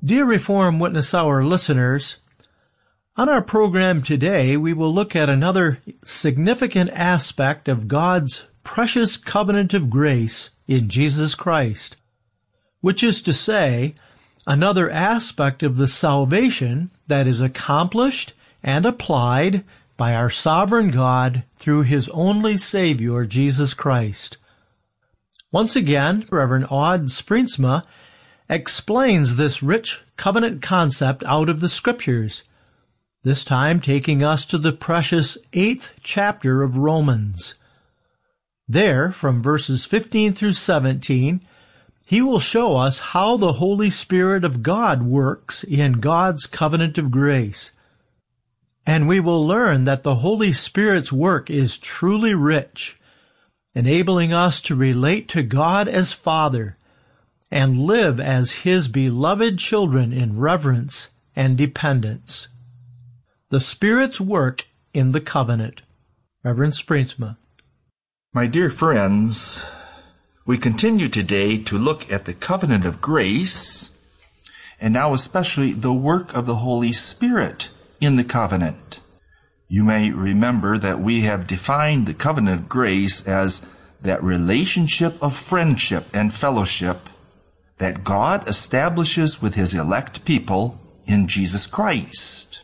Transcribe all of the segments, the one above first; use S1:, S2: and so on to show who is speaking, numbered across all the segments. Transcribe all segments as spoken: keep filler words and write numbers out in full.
S1: Dear Reformed Witness Hour listeners, on our program today, we will look at another significant aspect of God's precious covenant of grace in Jesus Christ, which is to say, another aspect of the salvation that is accomplished and applied by our sovereign God through His only Savior, Jesus Christ. Once again, Reverend Aud Springsma explains this rich covenant concept out of the Scriptures, this time taking us to the precious eighth chapter of Romans. There, from verses fifteen through seventeen, he will show us how the Holy Spirit of God works in God's covenant of grace. And we will learn that the Holy Spirit's work is truly rich, enabling us to relate to God as Father and live as His beloved children in reverence and dependence. The Spirit's work in the covenant. Reverend Springsma.
S2: My dear friends, we continue today to look at the covenant of grace, and now especially the work of the Holy Spirit in the covenant. You may remember that we have defined the covenant of grace as that relationship of friendship and fellowship that God establishes with His elect people in Jesus Christ.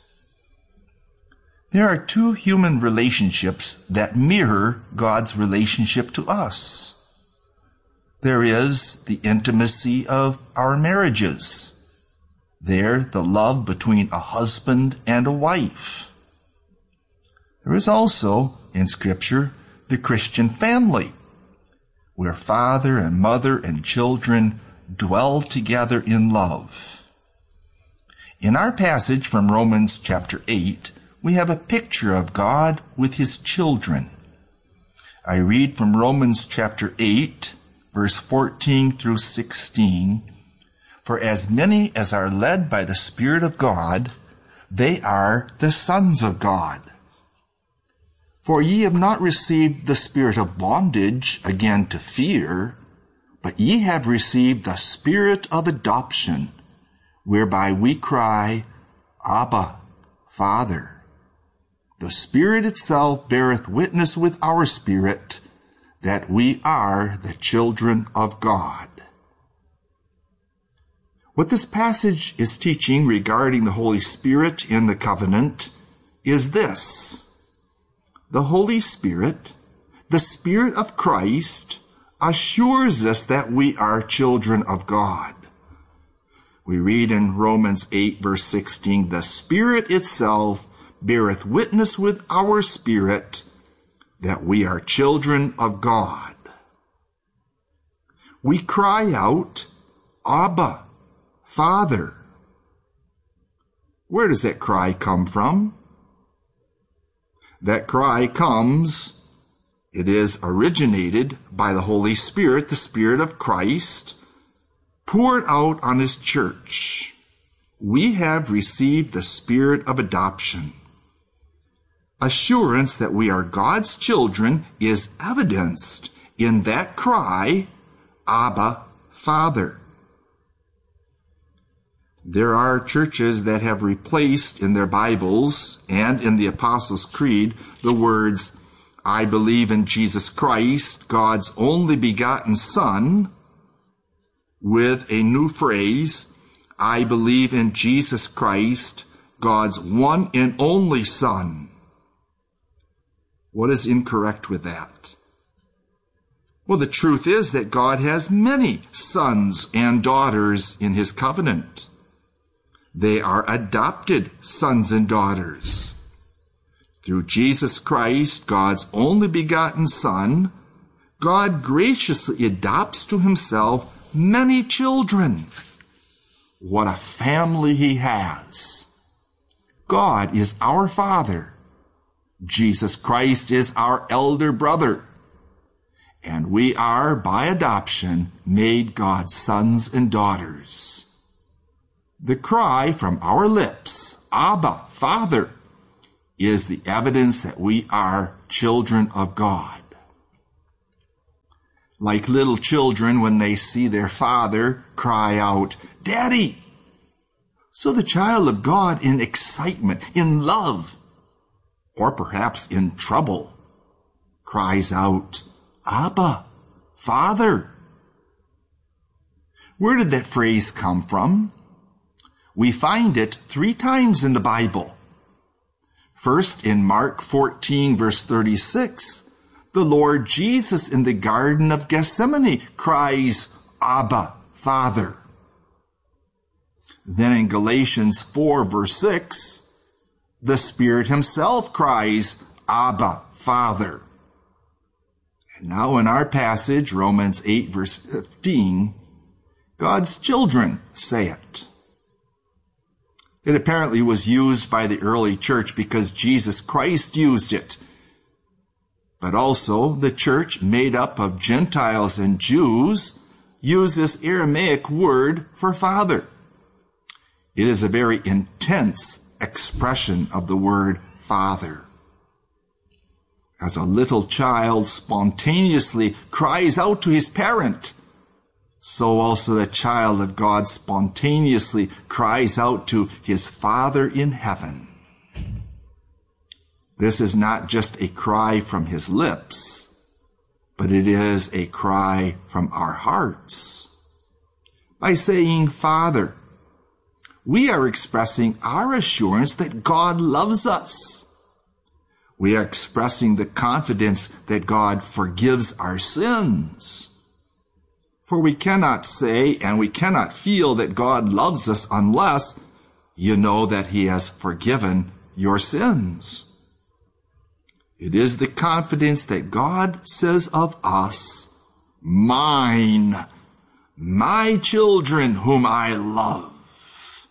S2: There are two human relationships that mirror God's relationship to us. There is the intimacy of our marriages. There, the love between a husband and a wife. There is also, in Scripture, the Christian family, where father and mother and children dwell together in love. In our passage from Romans chapter eight, we have a picture of God with His children. I read from Romans chapter eight, verse fourteen through sixteen, "For as many as are led by the Spirit of God, they are the sons of God. For ye have not received the spirit of bondage again to fear, but ye have received the Spirit of adoption, whereby we cry, Abba, Father. The Spirit itself beareth witness with our spirit that we are the children of God." What this passage is teaching regarding the Holy Spirit in the covenant is this. The Holy Spirit, the Spirit of Christ, assures us that we are children of God. We read in Romans eight, verse sixteen, "The Spirit itself beareth witness with our spirit that we are children of God." We cry out, Abba, Father. Where does that cry come from? That cry comes, it is originated by the Holy Spirit, the Spirit of Christ, poured out on His church. We have received the Spirit of adoption. Assurance that we are God's children is evidenced in that cry, Abba, Father. There are churches that have replaced in their Bibles and in the Apostles' Creed the words, "I believe in Jesus Christ, God's only begotten Son," with a new phrase, "I believe in Jesus Christ, God's one and only Son." What is incorrect with that? Well, the truth is that God has many sons and daughters in His covenant. They are adopted sons and daughters. Through Jesus Christ, God's only begotten Son, God graciously adopts to Himself many children. What a family He has. God is our Father. Jesus Christ is our elder brother. And we are, by adoption, made God's sons and daughters. The cry from our lips, Abba, Father, is the evidence that we are children of God. Like little children, when they see their father cry out, "Daddy!" So the child of God in excitement, in love, or perhaps in trouble, cries out, Abba, Father. Where did that phrase come from? We find it three times in the Bible. First, in Mark fourteen, verse thirty-six, the Lord Jesus in the Garden of Gethsemane cries, Abba, Father. Then in Galatians four, verse six, the Spirit himself cries, Abba, Father. And now in our passage, Romans eight, verse fifteen, God's children say it. It apparently was used by the early church because Jesus Christ used it. But also, the church, made up of Gentiles and Jews, use this Aramaic word for father. It is a very intense expression of the word father. As a little child spontaneously cries out to his parent, so also the child of God spontaneously cries out to his Father in heaven. This is not just a cry from his lips, but it is a cry from our hearts. By saying Father, we are expressing our assurance that God loves us. We are expressing the confidence that God forgives our sins. For we cannot say and we cannot feel that God loves us unless you know that he has forgiven your sins. It is the confidence that God says of us, mine, my children whom I love.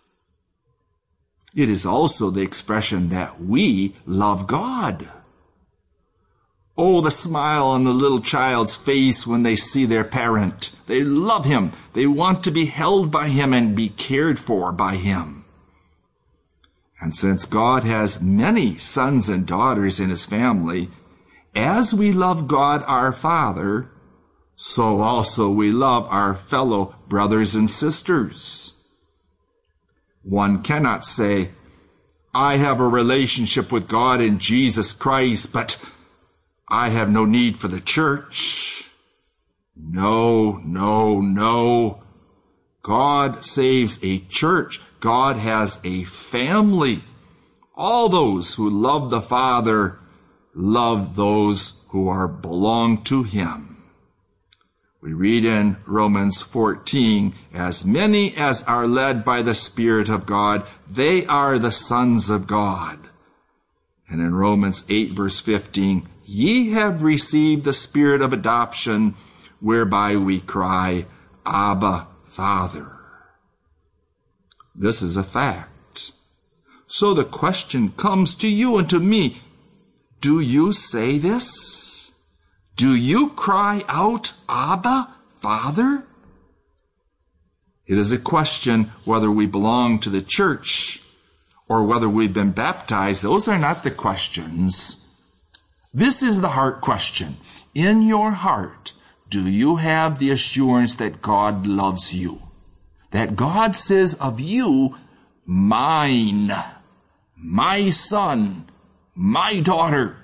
S2: It is also the expression that we love God. Oh, the smile on the little child's face when they see their parent. They love him. They want to be held by him and be cared for by him. And since God has many sons and daughters in his family, as we love God our Father, so also we love our fellow brothers and sisters. One cannot say, I have a relationship with God in Jesus Christ, but I have no need for the church. No, no, no. God saves a church. God has a family. All those who love the Father love those who are belong to him. We read in Romans fourteen, as many as are led by the Spirit of God, they are the sons of God. And in Romans eight, verse fifteen, ye have received the Spirit of adoption, whereby we cry, Abba, Father. This is a fact. So the question comes to you and to me, do you say this? Do you cry out, Abba, Father? It is a question whether we belong to the church or whether we've been baptized. Those are not the questions. This is the heart question. In your heart, do you have the assurance that God loves you? That God says of you, mine, my son, my daughter.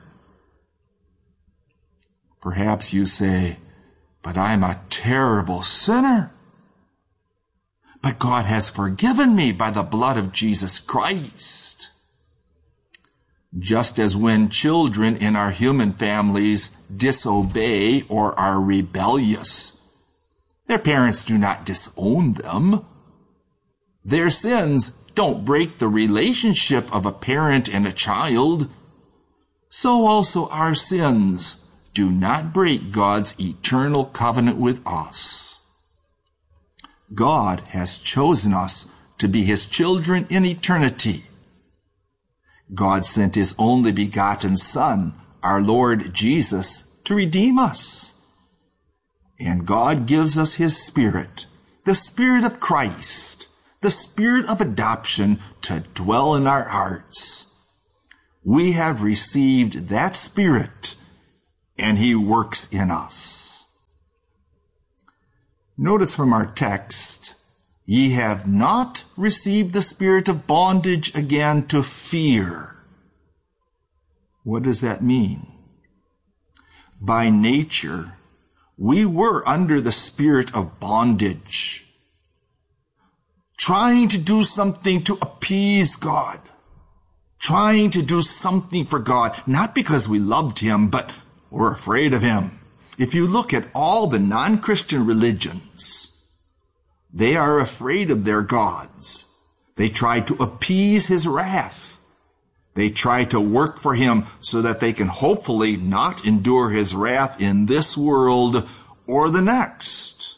S2: Perhaps you say, but I'm a terrible sinner. But God has forgiven me by the blood of Jesus Christ. Just as when children in our human families disobey or are rebellious, their parents do not disown them. Their sins don't break the relationship of a parent and a child. So also our sins do not break God's eternal covenant with us. God has chosen us to be his children in eternity. God sent his only begotten Son, our Lord Jesus, to redeem us. And God gives us his Spirit, the Spirit of Christ, the Spirit of adoption to dwell in our hearts. We have received that Spirit, and he works in us. Notice from our text, Ye have not received the spirit of bondage again to fear. What does that mean? By nature, we were under the spirit of bondage, trying to do something to appease God, trying to do something for God, not because we loved him, but we're afraid of him. If you look at all the non-Christian religions, they are afraid of their gods. They try to appease his wrath. They try to work for him so that they can hopefully not endure his wrath in this world or the next.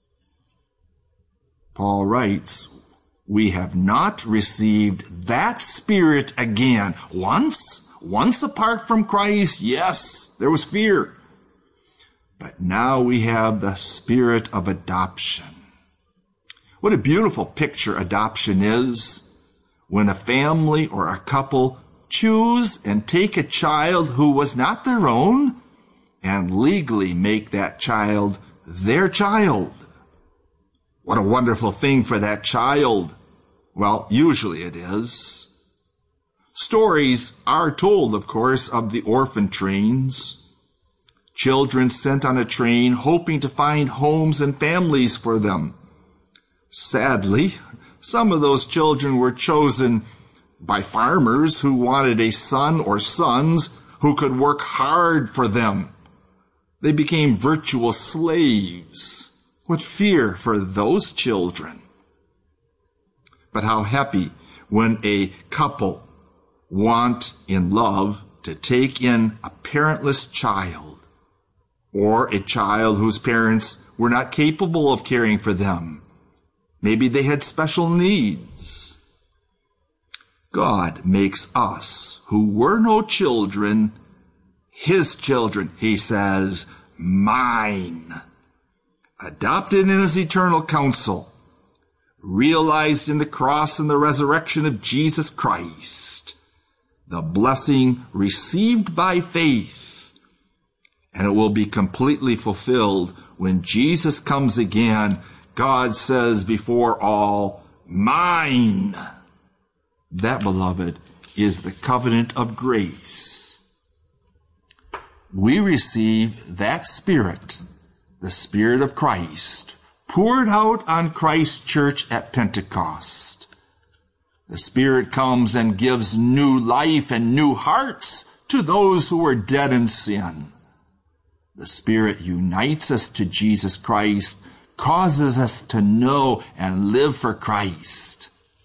S2: Paul writes, we have not received that spirit again. Once, once apart from Christ, yes, there was fear. But now we have the spirit of adoption. What a beautiful picture adoption is, when a family or a couple choose and take a child who was not their own and legally make that child their child. What a wonderful thing for that child. Well, usually it is. Stories are told, of course, of the orphan trains. Children sent on a train hoping to find homes and families for them. Sadly, some of those children were chosen by farmers who wanted a son or sons who could work hard for them. They became virtual slaves. What fear for those children. But how happy when a couple want in love to take in a parentless child, or a child whose parents were not capable of caring for them. Maybe they had special needs. God makes us, who were no children, his children, he says, mine. Adopted in his eternal counsel, realized in the cross and the resurrection of Jesus Christ, the blessing received by faith, and it will be completely fulfilled when Jesus comes again. God says before all, mine. That, beloved, is the covenant of grace. We receive that Spirit, the Spirit of Christ, poured out on Christ's church at Pentecost. The Spirit comes and gives new life and new hearts to those who are dead in sin. The Spirit unites us to Jesus Christ, causes us to know and live for Christ.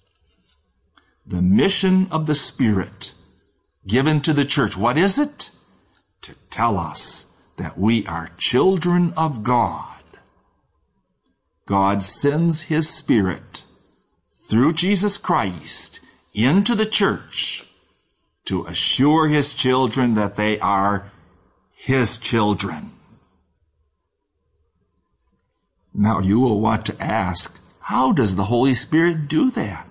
S2: The mission of the Spirit given to the church, what is it? To tell us that we are children of God. God sends his Spirit through Jesus Christ into the church to assure his children that they are his children. Now you will want to ask, how does the Holy Spirit do that?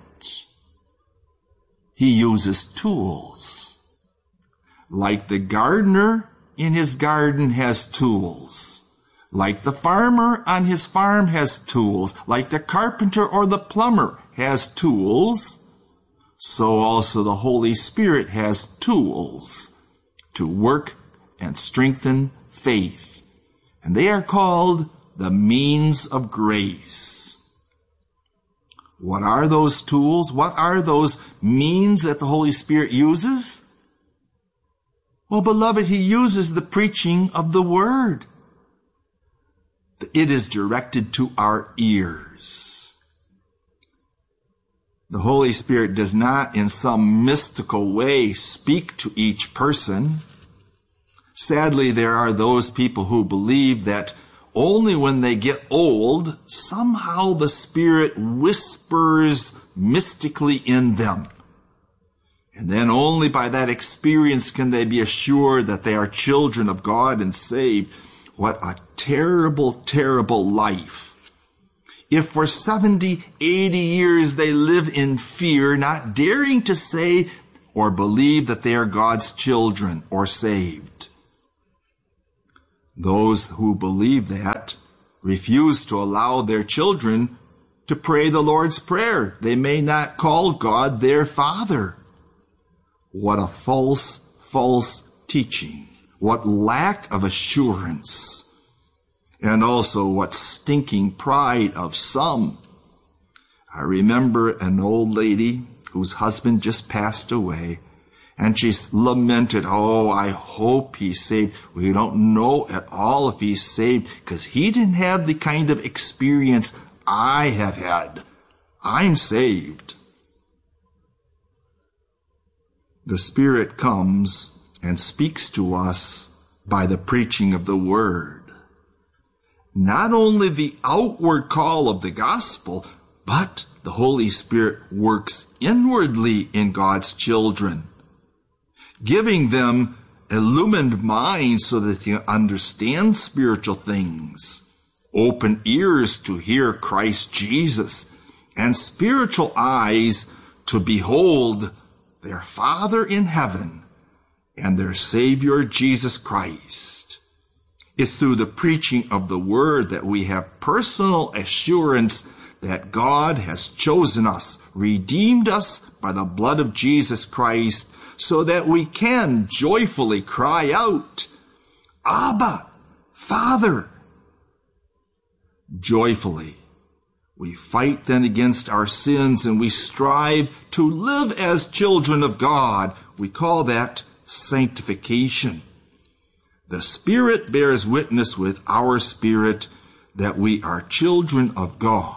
S2: He uses tools. Like the gardener in his garden has tools. Like the farmer on his farm has tools. Like the carpenter or the plumber has tools. So also the Holy Spirit has tools to work and strengthen faith. And they are called the means of grace. What are those tools? What are those means that the Holy Spirit uses? Well, beloved, he uses the preaching of the Word. It is directed to our ears. The Holy Spirit does not in some mystical way speak to each person. Sadly, there are those people who believe that only when they get old, somehow the Spirit whispers mystically in them. And then only by that experience can they be assured that they are children of God and saved. What a terrible, terrible life. If for seventy, eighty years they live in fear, not daring to say or believe that they are God's children or saved. Those who believe that refuse to allow their children to pray the Lord's Prayer. They may not call God their Father. What a false, false teaching. What lack of assurance. And also what stinking pride of some. I remember an old lady whose husband just passed away, and she lamented, oh, I hope he's saved. We don't know at all if he's saved, because he didn't have the kind of experience I have had. I'm saved. The Spirit comes and speaks to us by the preaching of the Word. Not only the outward call of the gospel, but the Holy Spirit works inwardly in God's children, giving them illumined minds so that they understand spiritual things, open ears to hear Christ Jesus, and spiritual eyes to behold their Father in heaven and their Savior Jesus Christ. It's through the preaching of the Word that we have personal assurance that God has chosen us, redeemed us by the blood of Jesus Christ, so that we can joyfully cry out, Abba, Father. Joyfully, we fight then against our sins and we strive to live as children of God. We call that sanctification. The Spirit bears witness with our spirit that we are children of God.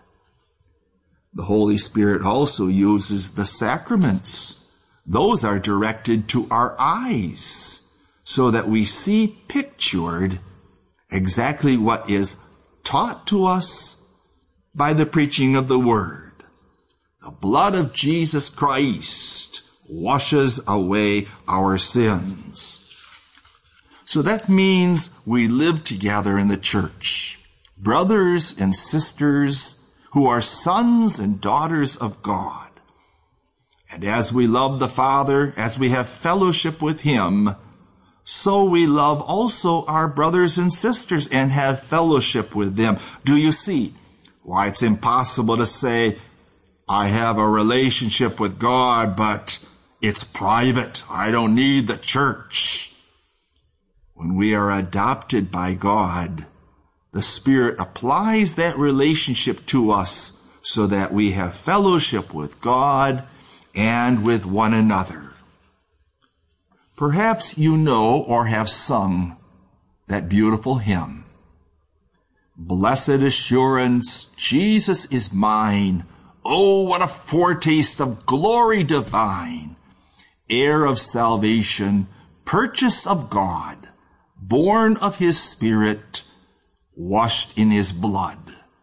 S2: The Holy Spirit also uses the sacraments. Those are directed to our eyes so that we see pictured exactly what is taught to us by the preaching of the Word. The blood of Jesus Christ washes away our sins. So that means we live together in the church, brothers and sisters who are sons and daughters of God. And as we love the Father, as we have fellowship with Him, so we love also our brothers and sisters and have fellowship with them. Do you see why it's impossible to say, I have a relationship with God, but it's private. I don't need the church. When we are adopted by God, the Spirit applies that relationship to us so that we have fellowship with God and with one another. Perhaps you know or have sung that beautiful hymn. Blessed assurance, Jesus is mine. Oh, what a foretaste of glory divine. Heir of salvation, purchase of God, born of His Spirit, washed in His blood.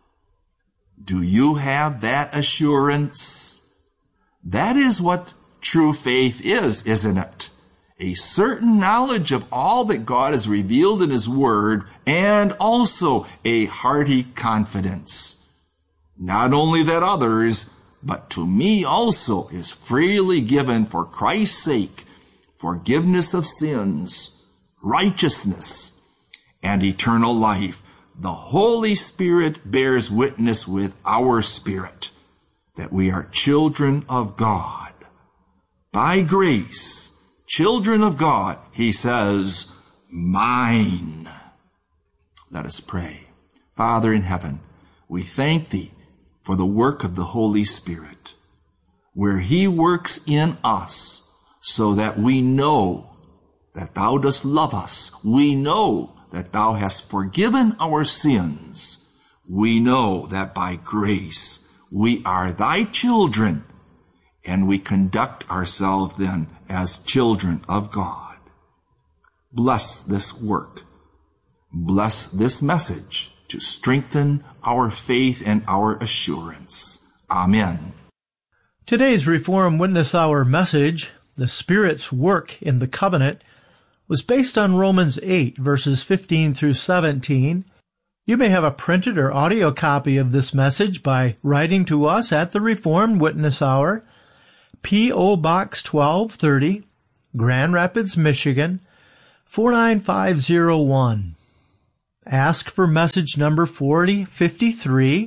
S2: Do you have that assurance? That is what true faith is, isn't it? A certain knowledge of all that God has revealed in His Word, and also a hearty confidence. Not only that others, but to me also is freely given for Christ's sake, forgiveness of sins, righteousness, and eternal life. The Holy Spirit bears witness with our spirit that we are children of God. By grace, children of God, He says, mine. Let us pray. Father in heaven, we thank Thee for the work of the Holy Spirit, where He works in us so that we know that Thou dost love us. We know that Thou hast forgiven our sins. We know that by grace we are Thy children, and we conduct ourselves then as children of God. Bless this work. Bless this message to strengthen our faith and our assurance. Amen.
S1: Today's Reformed Witness Hour message, The Spirit's Work in the Covenant, was based on Romans eight, verses fifteen through seventeen. You may have a printed or audio copy of this message by writing to us at the Reformed Witness Hour, P O. Box twelve thirty, Grand Rapids, Michigan, four nine five zero one. Ask for message number forty fifty-three,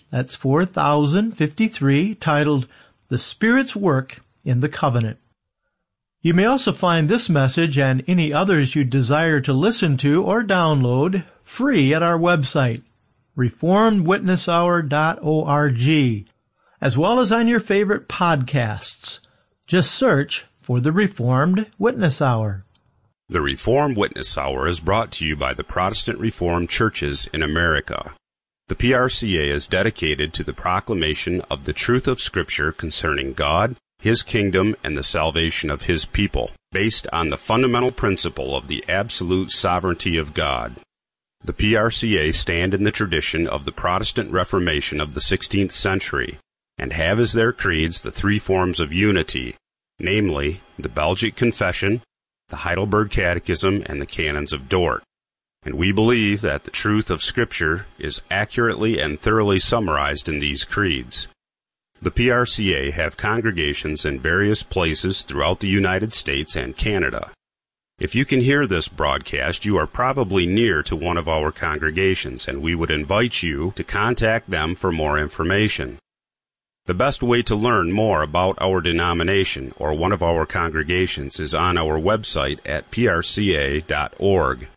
S1: That's four thousand fifty-three, titled The Spirit's Work in the Covenant. You may also find this message and any others you desire to listen to or download free at our website, reformed witness hour dot org, as well as on your favorite podcasts. Just search for the Reformed Witness Hour.
S3: The Reformed Witness Hour is brought to you by the Protestant Reformed Churches in America. The P R C A is dedicated to the proclamation of the truth of Scripture concerning God, His kingdom, and the salvation of His people, based on the fundamental principle of the absolute sovereignty of God. The P R C A stand in the tradition of the Protestant Reformation of the sixteenth century, and have as their creeds the three forms of unity, namely, the Belgic Confession, the Heidelberg Catechism, and the Canons of Dort. And we believe that the truth of Scripture is accurately and thoroughly summarized in these creeds. The P R C A have congregations in various places throughout the United States and Canada. If you can hear this broadcast, you are probably near to one of our congregations, and we would invite you to contact them for more information. The best way to learn more about our denomination or one of our congregations is on our website at p r c a dot org.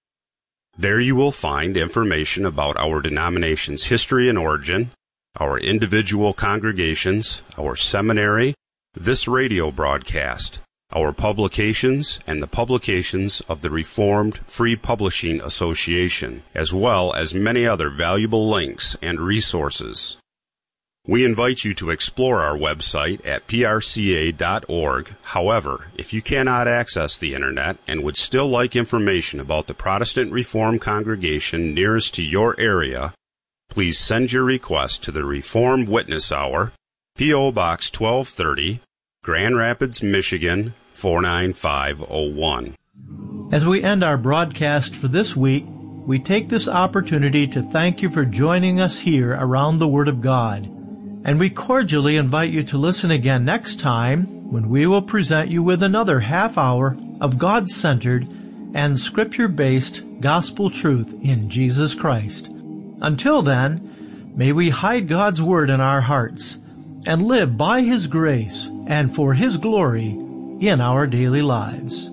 S3: There you will find information about our denomination's history and origin, our individual congregations, our seminary, this radio broadcast, our publications, and the publications of the Reformed Free Publishing Association, as well as many other valuable links and resources. We invite you to explore our website at p r c a dot org. However, if you cannot access the Internet and would still like information about the Protestant Reformed congregation nearest to your area, please send your request to the Reformed Witness Hour, P O Box twelve thirty, Grand Rapids, Michigan, four nine five oh one.
S1: As we end our broadcast for this week, we take this opportunity to thank you for joining us here around the Word of God. And we cordially invite you to listen again next time when we will present you with another half hour of God-centered and Scripture-based gospel truth in Jesus Christ. Until then, may we hide God's Word in our hearts and live by His grace and for His glory in our daily lives.